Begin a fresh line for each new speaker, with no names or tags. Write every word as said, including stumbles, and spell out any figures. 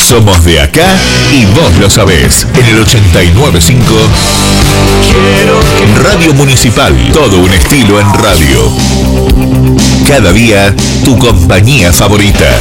Somos de acá y vos lo sabés. En el ochenta y nueve punto cinco Radio Municipal. Todo un estilo en radio. Cada día, tu compañía favorita.